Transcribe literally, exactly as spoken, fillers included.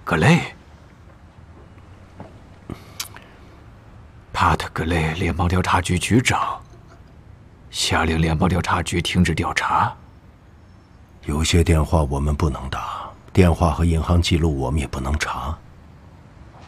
格雷，帕特格雷，联邦调查局局长，下令联邦调查局停止调查。 有些电话我们不能打，电话和银行记录我们也不能查。